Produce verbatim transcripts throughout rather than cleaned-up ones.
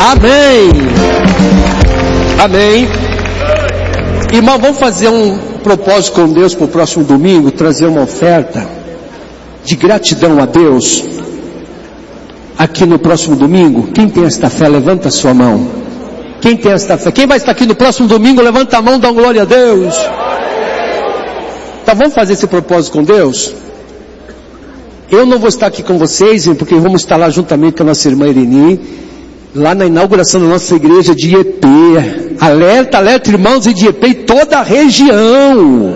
Amém. Amém. Irmão, vamos fazer um propósito com Deus para o próximo domingo, trazer uma oferta de gratidão a Deus. Aqui no próximo domingo, quem tem esta fé, levanta a sua mão. Quem tem esta fé? Quem vai estar aqui no próximo domingo, levanta a mão, dá glória a Deus. Então vamos fazer esse propósito com Deus? Eu não vou estar aqui com vocês, porque vamos estar lá juntamente com a nossa irmã Irene, lá na inauguração da nossa igreja de I E P. Alerta, alerta, irmãos de I E P e toda a região.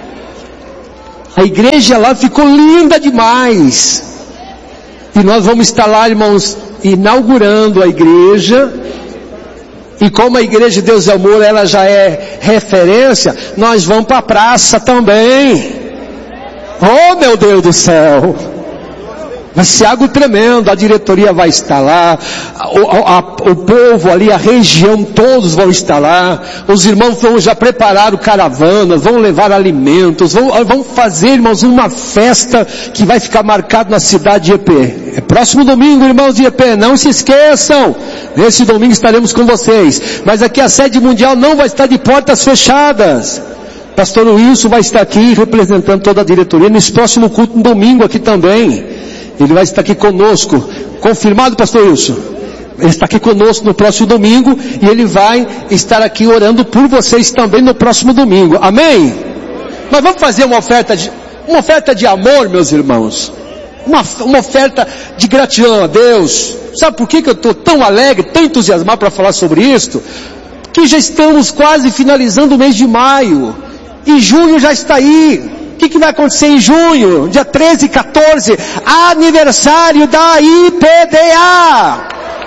A igreja lá ficou linda demais. E nós vamos estar lá, irmãos, inaugurando a igreja. E como a igreja de Deus e Amor, ela já é referência, nós vamos para a praça também. Oh, meu Deus do céu! Vai ser algo tremendo, a diretoria vai estar lá, o, a, o povo ali, a região, todos vão estar lá, os irmãos vão já preparar caravanas, vão levar alimentos, vão, vão fazer, irmãos, uma festa que vai ficar marcada na cidade de I E P. É próximo domingo, irmãos de I E P, não se esqueçam, nesse domingo estaremos com vocês, mas aqui a sede mundial não vai estar de portas fechadas. Pastor Wilson vai estar aqui representando toda a diretoria, nesse próximo culto, no domingo aqui também. Ele vai estar aqui conosco, confirmado, pastor Wilson? Ele está aqui conosco no próximo domingo, e ele vai estar aqui orando por vocês também no próximo domingo, amém? Mas vamos fazer uma oferta de, uma oferta de amor, meus irmãos, uma, uma oferta de gratidão a Deus. Sabe por que, que eu estou tão alegre, tão entusiasmado para falar sobre isso? Que já estamos quase finalizando o mês de maio, e junho já está aí. O que, que vai acontecer em junho? Dia treze e quatorze, aniversário da I P D A.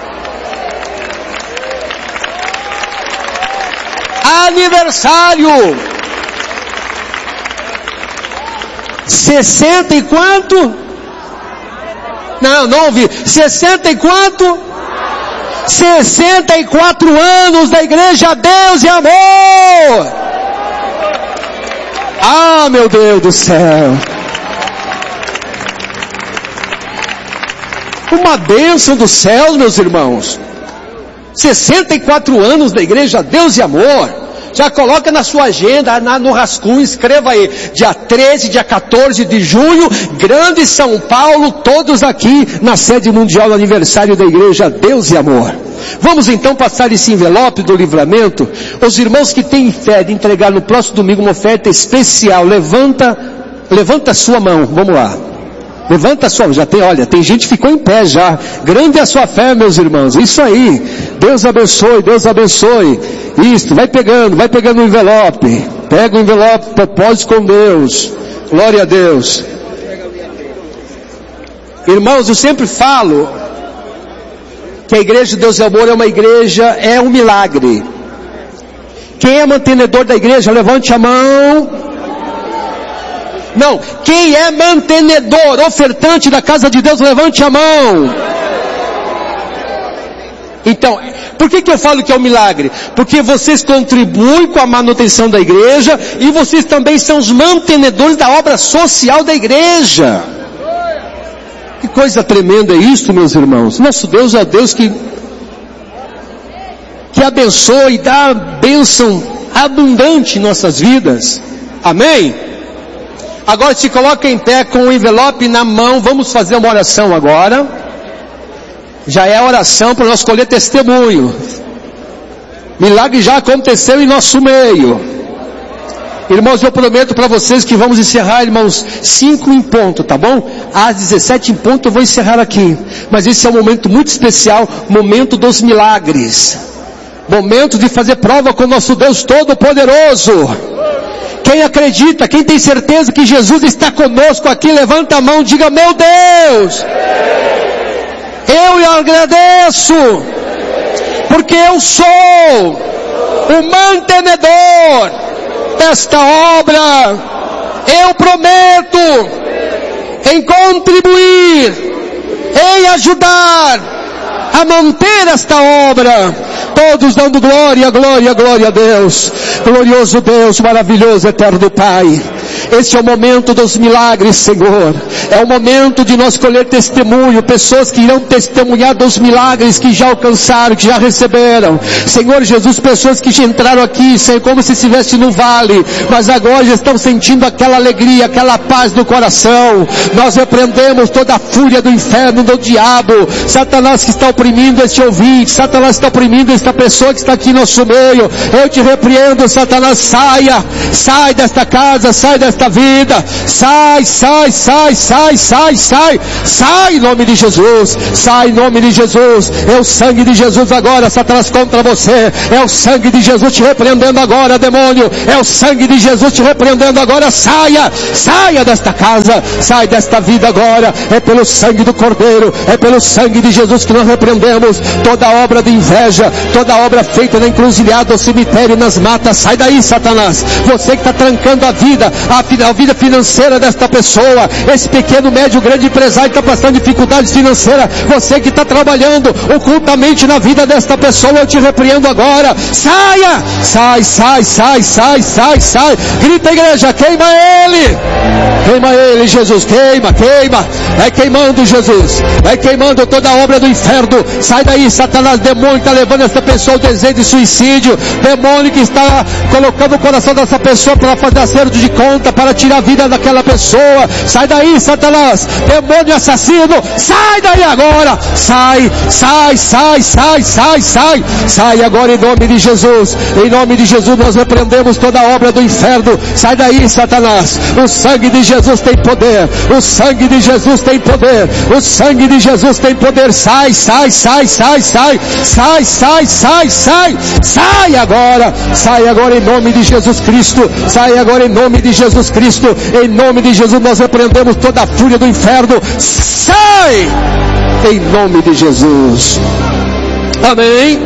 Aniversário. sessenta e quanto? Não, não ouvi. sessenta e quanto? sessenta e quatro anos da Igreja Deus e Amor. Ah, meu Deus do céu. Uma bênção dos céus, meus irmãos. sessenta e quatro anos da Igreja Deus e Amor. Já coloca na sua agenda, na, no rascunho, escreva aí. Dia treze, dia quatorze de junho, Grande São Paulo, todos aqui na sede mundial do aniversário da Igreja Deus e Amor. Vamos então passar esse envelope do livramento. Os irmãos que têm fé de entregar no próximo domingo uma oferta especial, levanta, levanta a sua mão, vamos lá. Levanta a sua, já tem, olha, tem gente que ficou em pé já. Grande é a sua fé, meus irmãos, isso aí. Deus abençoe, Deus abençoe. Isto, vai pegando, vai pegando o envelope. Pega o envelope, propósito com Deus. Glória a Deus. Irmãos, eu sempre falo que a Igreja de Deus e Amor é uma igreja, é um milagre. Quem é mantenedor da igreja, levante a mão. Não, quem é mantenedor, ofertante da casa de Deus, levante a mão. Então, por que que eu falo que é um milagre? Porque vocês contribuem com a manutenção da igreja, e vocês também são os mantenedores da obra social da igreja. Que coisa tremenda é isso, meus irmãos. Nosso Deus é o Deus que, que abençoa e dá bênção abundante em nossas vidas. Amém? Agora se coloca em pé com o envelope na mão. Vamos fazer uma oração agora. Já é a oração para nós colher testemunho. Milagre já aconteceu em nosso meio. Irmãos, eu prometo para vocês que vamos encerrar, irmãos, cinco em ponto, tá bom? Às dezessete em ponto eu vou encerrar aqui. Mas esse é um momento muito especial, momento dos milagres. Momento de fazer prova com o nosso Deus Todo-Poderoso. Quem acredita, quem tem certeza que Jesus está conosco aqui, levanta a mão, diga: meu Deus, eu lhe agradeço, porque eu sou o mantenedor desta obra. Eu prometo em contribuir, em ajudar a manter esta obra. Todos dando glória, glória, glória a Deus. Glorioso Deus, maravilhoso, eterno Pai. Esse é o momento dos milagres, Senhor. É o momento de nós colher testemunho, pessoas que irão testemunhar dos milagres que já alcançaram, que já receberam. Senhor Jesus, pessoas que já entraram aqui, Senhor, como se estivesse no vale, mas agora já estão sentindo aquela alegria, aquela paz no coração. Nós repreendemos toda a fúria do inferno, do diabo, Satanás que está oprimindo este ouvinte, Satanás está oprimindo esta pessoa que está aqui no nosso meio. Eu te repreendo, Satanás, saia, sai desta casa, sai desta vida, sai, sai, sai, sai, sai, sai, sai em nome de Jesus, sai em nome de Jesus. É o sangue de Jesus agora, Satanás, contra você. É o sangue de Jesus te repreendendo agora, demônio. É o sangue de Jesus te repreendendo agora. Saia, saia desta casa, sai desta vida agora. É pelo sangue do Cordeiro, é pelo sangue de Jesus que nós repreendemos toda obra de inveja, toda obra feita na encruzilhada, no cemitério, nas matas. Sai daí, Satanás. Você que está trancando a vida, a, a vida financeira desta pessoa, esse pequeno, médio, grande empresário que está passando dificuldades financeiras, você que está trabalhando ocultamente na vida desta pessoa, eu te repreendo agora. Saia, sai, sai, sai, sai, sai, sai. Grita, igreja, queima ele, queima ele, Jesus, queima, queima, vai queimando, Jesus, vai queimando toda a obra do inferno. Sai daí, Satanás, demônio que está levando essa pessoa ao desejo de suicídio, demônio que está colocando o coração dessa pessoa para fazer acerto de conta, para tirar a vida daquela pessoa. Sai daí, Satanás, demônio assassino, sai daí agora, sai, sai, sai, sai, sai, sai, sai agora em nome de Jesus. Em nome de Jesus nós repreendemos toda a obra do inferno. Sai daí, Satanás. O sangue de Jesus tem poder, o sangue de Jesus tem poder, o sangue de Jesus tem poder. Sai, sai, sai, sai, sai, sai, sai, sai, sai, sai agora, sai agora em nome de Jesus Cristo, sai agora em nome de Jesus Cristo. Em nome de Jesus nós repreendemos toda a fúria do inferno. Sai em nome de Jesus. Amém.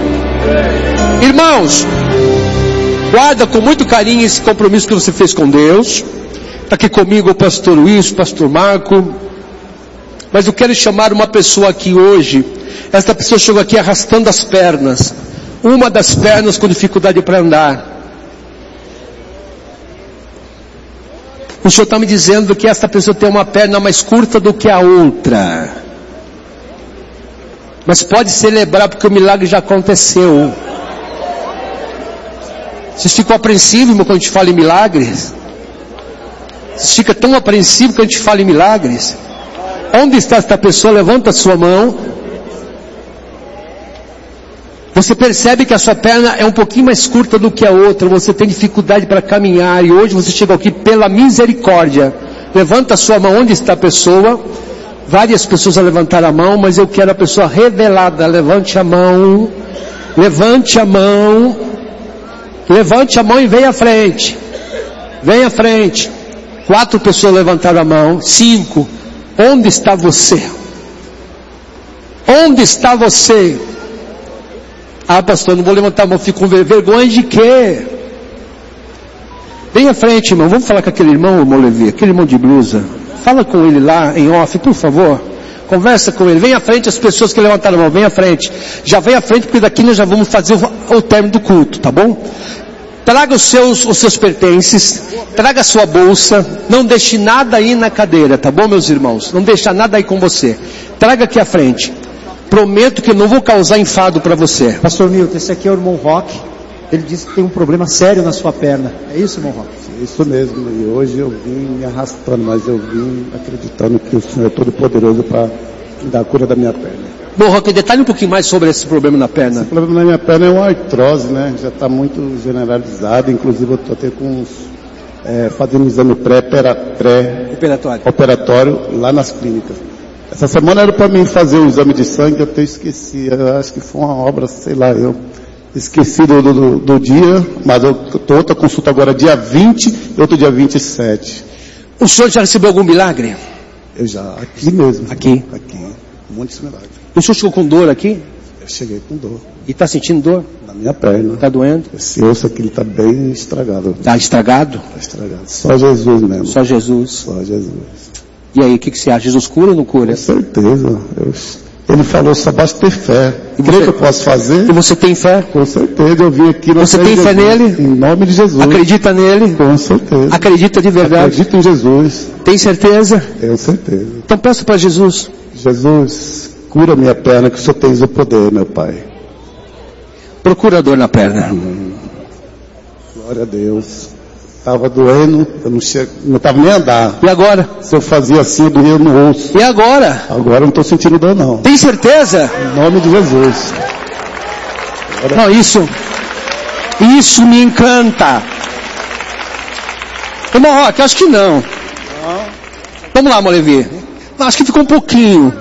Irmãos, guarda com muito carinho esse compromisso que você fez com Deus. Está aqui comigo o pastor Luiz, o pastor Marco. Mas eu quero chamar uma pessoa aqui hoje. Esta pessoa chegou aqui arrastando as pernas, uma das pernas com dificuldade para andar. O Senhor está me dizendo que esta pessoa tem uma perna mais curta do que a outra, mas pode celebrar porque o milagre já aconteceu. Vocês ficam apreensivos quando a gente fala em milagres? Vocês ficam tão apreensivos quando a gente fala em milagres? Onde está esta pessoa? Levanta a sua mão. Você percebe que a sua perna é um pouquinho mais curta do que a outra, você tem dificuldade para caminhar, e hoje você chegou aqui pela misericórdia. Levanta a sua mão. Onde está a pessoa? Várias pessoas a levantar a mão, mas eu quero a pessoa revelada. Levante a mão, levante a mão, levante a mão e venha à frente, venha à frente. Quatro pessoas levantaram a mão. Cinco. Onde está você? Onde está você? Ah, pastor, não vou levantar a mão, fico com vergonha de quê? Vem à frente, irmão. Vamos falar com aquele irmão, irmão Levi, aquele irmão de blusa. Fala com ele lá em off, por favor. Conversa com ele. Vem à frente as pessoas que levantaram a mão. Vem à frente. Já vem à frente, porque daqui nós já vamos fazer o, o término do culto, tá bom? Traga os seus, os seus pertences, traga a sua bolsa, não deixe nada aí na cadeira, tá bom, meus irmãos? Não deixa nada aí com você. Traga aqui à frente. Prometo que eu não vou causar enfado para você. Pastor Milton, esse aqui é o irmão Roque. Ele disse que tem um problema sério na sua perna. É isso, irmão Roque? Isso mesmo. E hoje eu vim me arrastando, mas eu vim acreditando que o Senhor é todo poderoso para dar a cura da minha perna. Bom, Roque, detalhe um pouquinho mais sobre esse problema na perna. Esse problema na minha perna é uma artrose, né? Já está muito generalizado. Inclusive eu estou até com uns, é, fazendo um exame pré-operatório pré, lá nas clínicas. Essa semana era para mim fazer o exame de sangue, eu até esqueci. Eu acho que foi uma obra, sei lá, eu esqueci do, do, do dia, mas eu estou outra consulta agora dia vinte e outro dia vinte e sete. O senhor já recebeu algum milagre? Eu já, aqui mesmo. Aqui? Aqui, muitos milagres. O senhor chegou com dor aqui? Eu cheguei com dor. E está sentindo dor? Na minha perna. Está doendo? Esse osso aqui está bem estragado. Está estragado? Está estragado. Só Jesus mesmo. Só Jesus. Só Jesus. E aí, o que, que você acha? Jesus cura ou não cura? Com certeza. Eu Ele falou, só basta ter fé. E você, que eu posso fazer? E você tem fé? Com certeza, eu vim aqui... Você tem fé nele? Em nome de Jesus. Acredita nele? Com certeza. Acredita de verdade? Acredito em Jesus. Tem certeza? Tenho certeza. Então peça para Jesus. Jesus, cura minha perna, que o Senhor tens o poder, meu Pai. Procura dor na perna. Hum. Glória a Deus. Estava doendo, eu não che... não estava nem a andar. E agora? Se eu fazia assim, eu doía no osso. E agora? Agora eu não estou sentindo dor, não. Tem certeza? Em nome de Jesus. Agora... Não, isso, isso me encanta. Irmão Roque, acho que não. não. Vamos lá, Molevi. Acho que ficou um pouquinho.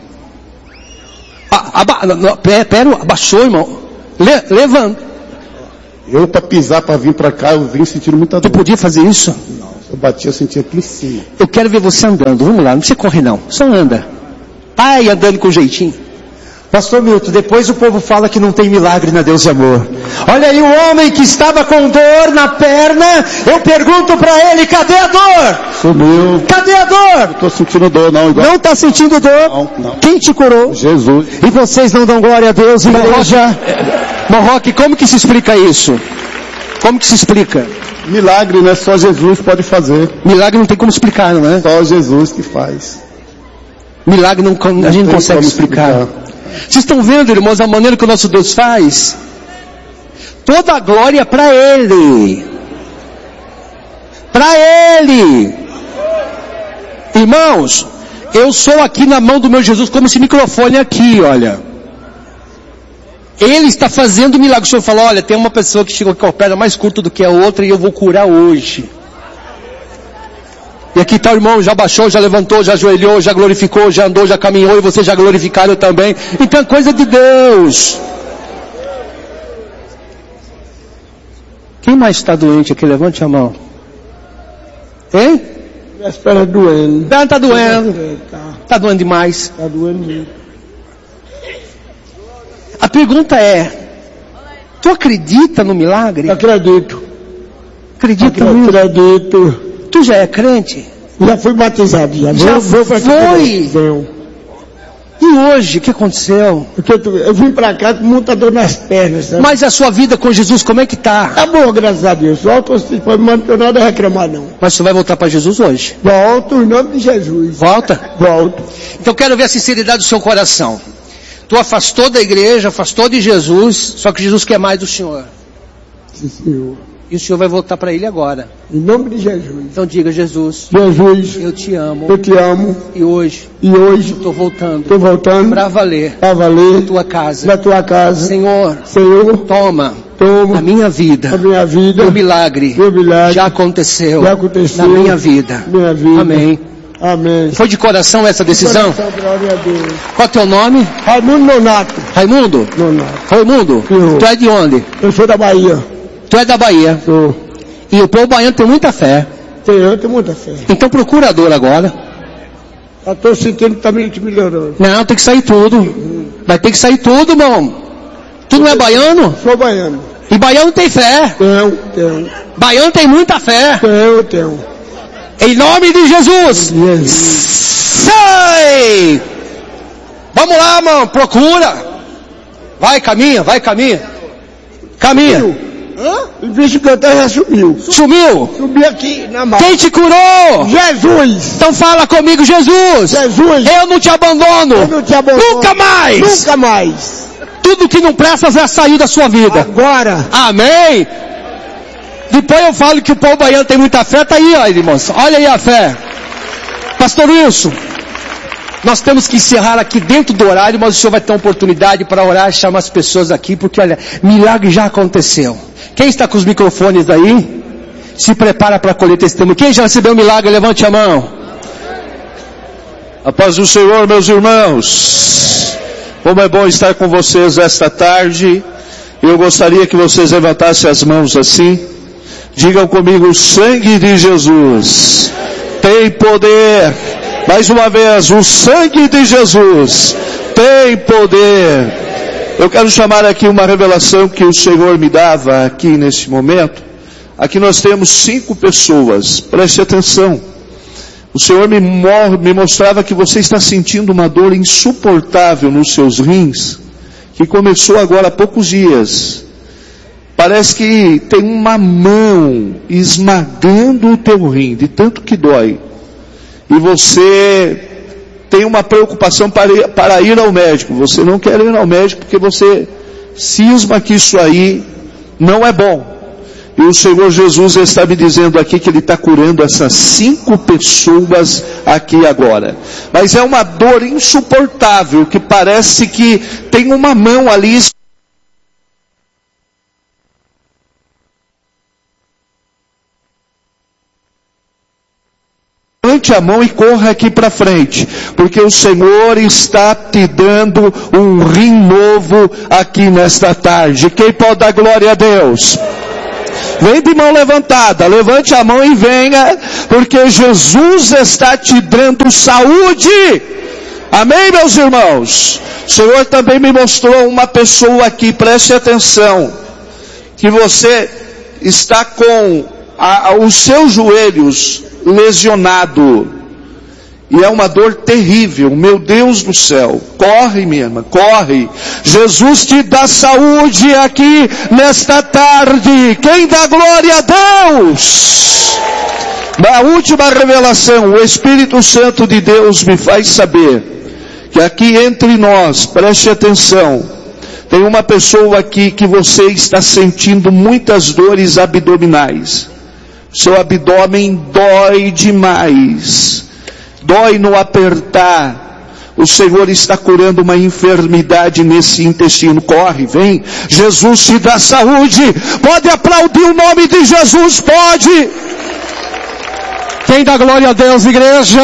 Ah, aba... não, pera, abaixou, irmão. Le... Levanta. Eu, para pisar, para vir para cá, eu vim sentindo muita dor. Tu podia fazer isso? Não, se eu batia, eu sentia aqui em cima. Eu quero ver você andando. Vamos lá, não precisa correr não. Só anda. Vai andando com jeitinho. Pastor Milton, depois o povo fala que não tem milagre na Deus de Amor. Olha aí o homem que estava com dor na perna, eu pergunto para ele, cadê a dor? Sumiu. Cadê a dor? Não estou sentindo dor não. Igual... Não está sentindo dor? Não, não. Quem te curou? Jesus. E vocês não dão glória a Deus, igreja? Morroque, como que se explica isso? Como que se explica? Milagre, né? Só Jesus pode fazer. Milagre não tem como explicar, não é? Só Jesus que faz. Milagre não, a gente não consegue explicar. explicar. Vocês estão vendo, irmãos, a maneira que o nosso Deus faz? Toda a glória é para Ele. Para Ele. Irmãos, eu sou aqui na mão do meu Jesus como esse microfone aqui, olha. Ele está fazendo milagre. O Senhor falou, olha, tem uma pessoa que chegou com a perna mais curta do que a outra e eu vou curar hoje. E aqui está o irmão, já baixou, já levantou, já ajoelhou, já glorificou, já andou, já caminhou e vocês já glorificaram também. Então é coisa de Deus. Quem mais está doente aqui? Levante a mão. Hein? Minhas pernas doendo. Perna está doendo. Está doendo demais. Está doendo muito. A pergunta é, tu acredita no milagre? Acredito. Acredita mesmo? Acredito. Tu já é crente? Já fui batizado. Já, já vou, vou foi? E hoje, o que aconteceu? Porque eu, eu vim pra cá com muita dor nas pernas. Sabe? Mas a sua vida com Jesus, como é que tá? Tá boa, graças a Deus. Volto, não tenho nada a reclamar, não. Mas você vai voltar para Jesus hoje? Volto em nome de Jesus. Volta? Volto. Então eu quero ver a sinceridade do seu coração. Tu afastou da igreja, afastou de Jesus, só que Jesus quer mais do Senhor. Sim, Senhor. E o Senhor vai voltar para Ele agora. Em nome de Jesus. Então diga, Jesus. Jesus. Eu te amo. Eu te amo. E hoje. E hoje. Estou voltando. Estou voltando. Para valer. Para valer. Na tua casa. Na tua casa. Senhor. Senhor. Toma. Toma. A minha vida. A minha vida. O milagre. O milagre. Já aconteceu. Já aconteceu. Na minha vida. Minha vida. Amém. Amém. Foi de coração essa decisão? De coração, glória a Deus. Qual é o teu nome? Raimundo Nonato. Raimundo? Nonato. Raimundo? Eu. Tu é de onde? Eu sou da Bahia. Tu é da Bahia? Sou. E o povo baiano tem muita fé. Tem, eu tenho muita fé. Então procura a dor agora. Eu estou sentindo que está me melhorando. Não, tem que sair tudo. Uhum. Vai ter que sair tudo, irmão. Tu não é baiano? Sou baiano. E baiano tem fé. Tenho, tenho. Baiano tem muita fé. Tenho, tenho. Em nome de Jesus. Jesus. Sai! Vamos lá, irmão. Procura. Vai, caminha, vai, caminha. Caminha. Hã? O bicho que eu tenho já sumiu. Sumiu? Subi aqui na mão. Quem te curou? Jesus. Então fala comigo, Jesus. Jesus. Eu não te abandono. Eu não te abandono. Nunca mais. Nunca mais. Tudo que não presta já saiu da sua vida. Agora. Amém. Depois eu falo que o povo baiano tem muita fé. Tá aí, ó, irmãos. Olha aí a fé. Pastor Wilson, nós temos que encerrar aqui dentro do horário, mas o senhor vai ter uma oportunidade para orar e chamar as pessoas aqui, porque olha, milagre já aconteceu. Quem está com os microfones aí, se prepara para colher testemunho. Quem já recebeu um milagre, levante a mão. A paz do Senhor, meus irmãos. Como é bom estar com vocês esta tarde. Eu gostaria que vocês levantassem as mãos assim. Digam comigo, o sangue de Jesus tem poder. Mais uma vez, o sangue de Jesus tem poder. Eu quero chamar aqui uma revelação que o Senhor me dava aqui nesse momento. Aqui nós temos cinco pessoas, preste atenção. O Senhor me, me mostrava que você está sentindo uma dor insuportável nos seus rins, que começou agora há poucos dias. Parece que tem uma mão esmagando o teu rim, de tanto que dói. E você tem uma preocupação para ir, para ir ao médico. Você não quer ir ao médico porque você cisma que isso aí não é bom. E o Senhor Jesus está me dizendo aqui que Ele está curando essas cinco pessoas aqui agora. Mas é uma dor insuportável, que parece que tem uma mão ali. Levante a mão e corra aqui para frente, porque o Senhor está te dando um rim novo aqui nesta tarde. Quem pode dar glória a Deus? Vem de mão levantada, levante a mão e venha, porque Jesus está te dando saúde. Amém, meus irmãos? O Senhor também me mostrou uma pessoa aqui, preste atenção, que você está com a, a, os seus joelhos lesionado, e é uma dor terrível. Meu Deus do céu, corre minha irmã, corre. Jesus te dá saúde aqui nesta tarde. Quem dá glória a Deus? Na última revelação, o Espírito Santo de Deus me faz saber que aqui entre nós, preste atenção, tem uma pessoa aqui que você está sentindo muitas dores abdominais. Seu abdômen dói demais. Dói no apertar. O Senhor está curando uma enfermidade nesse intestino. Corre, vem. Jesus te dá saúde. Pode aplaudir o nome de Jesus, pode. Quem dá glória a Deus, igreja?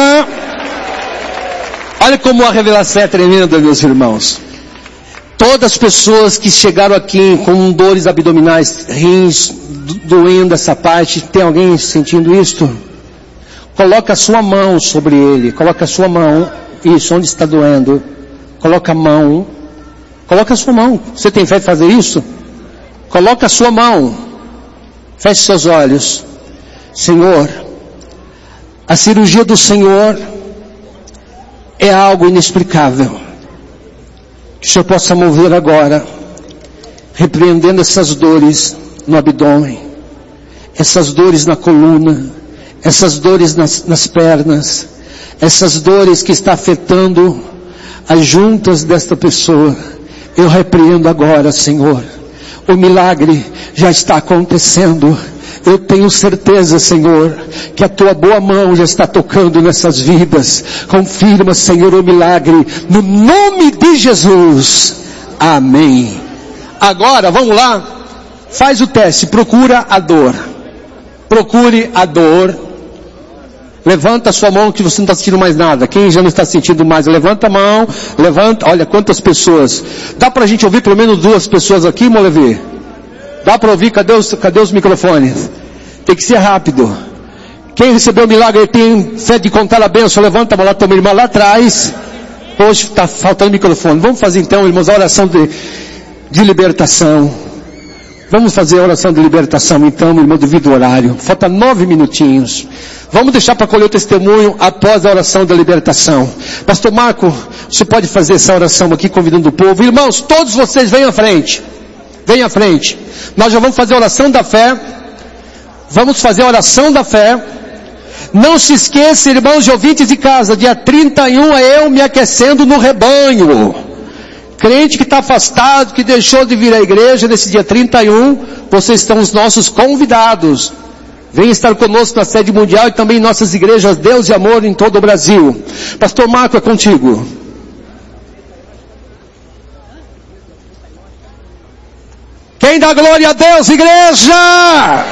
Olha como a revelação é tremenda, meus irmãos. Todas as pessoas que chegaram aqui com dores abdominais, rins, doendo essa parte, tem alguém sentindo isto? Coloca a sua mão sobre ele, coloca a sua mão, isso, onde está doendo, coloca a mão, coloca a sua mão. Você tem fé de fazer isso? Coloca a sua mão, feche seus olhos. Senhor, a cirurgia do Senhor é algo inexplicável. Que o Senhor possa mover agora, repreendendo essas dores no abdômen, essas dores na coluna, essas dores nas, nas pernas, essas dores que está afetando as juntas desta pessoa. Eu repreendo agora, Senhor. O milagre já está acontecendo. Eu tenho certeza, Senhor, que a tua boa mão já está tocando nessas vidas. Confirma, Senhor, o milagre, no nome de Jesus. Amém. Agora, vamos lá. Faz o teste, procura a dor. Procure a dor. Levanta a sua mão que você não está sentindo mais nada. Quem já não está sentindo mais, levanta a mão. Levanta, olha quantas pessoas. Dá pra gente ouvir pelo menos duas pessoas aqui, Molevi? Dá para ouvir? Cadê os, cadê os microfones? Tem que ser rápido. Quem recebeu o milagre tem fé de contar a bênção. Levanta a mão lá, tua irmã lá atrás. Hoje está faltando microfone. Vamos fazer então, irmãos, a oração de, de libertação. Vamos fazer a oração de libertação então, irmão, devido ao horário. Falta nove minutinhos. Vamos deixar para colher o testemunho após a oração da libertação. Pastor Marco, você pode fazer essa oração aqui, convidando o povo. Irmãos, todos vocês venham à frente. Venham à frente. Nós já vamos fazer a oração da fé. Vamos fazer a oração da fé. Não se esqueça, irmãos e ouvintes de casa, dia trinta e um é eu me aquecendo no rebanho. Crente que está afastado, que deixou de vir à igreja nesse dia trinta e um, vocês estão os nossos convidados. Venha estar conosco na sede mundial e também em nossas igrejas Deus e Amor em todo o Brasil. Pastor Marco, é contigo. Quem dá glória a Deus, igreja?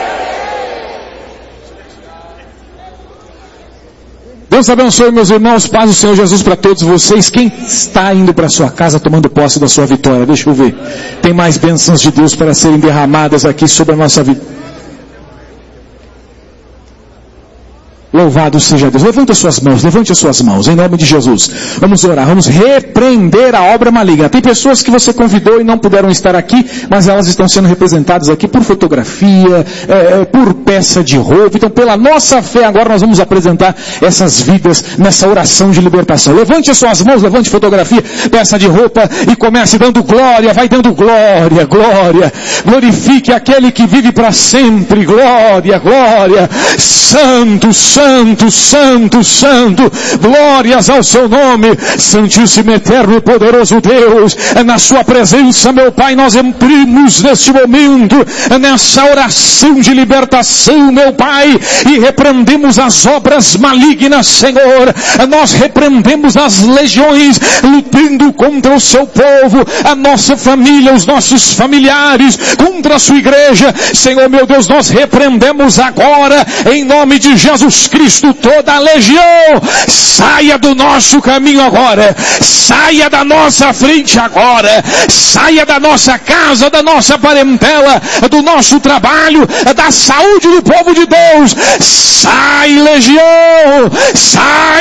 Deus abençoe, meus irmãos, paz do Senhor Jesus para todos vocês. Quem está indo para sua casa tomando posse da sua vitória? Deixa eu ver. Tem mais bênçãos de Deus para serem derramadas aqui sobre a nossa vida. Louvado seja Deus. Levante as suas mãos, levante as suas mãos, em nome de Jesus. Vamos orar, vamos repreender a obra maligna. Tem pessoas que você convidou e não puderam estar aqui, mas elas estão sendo representadas aqui por fotografia, é, por peça de roupa. Então, pela nossa fé, agora nós vamos apresentar essas vidas nessa oração de libertação. Levante as suas mãos, levante fotografia, peça de roupa e comece dando glória, vai dando glória, glória. Glorifique aquele que vive para sempre, glória, glória. Santo, santo. Santo, santo, santo, glórias ao seu nome, santíssimo, eterno e poderoso Deus, na sua presença, meu Pai, nós entramos neste momento, nessa oração de libertação, meu Pai, e repreendemos as obras malignas, Senhor, nós repreendemos as legiões, lutando contra o seu povo, a nossa família, os nossos familiares, contra a sua igreja, Senhor, meu Deus, nós repreendemos agora, em nome de Jesus Cristo, toda a legião, saia do nosso caminho agora, saia da nossa frente agora, saia da nossa casa, da nossa parentela, do nosso trabalho, da saúde do povo de Deus, sai legião, sai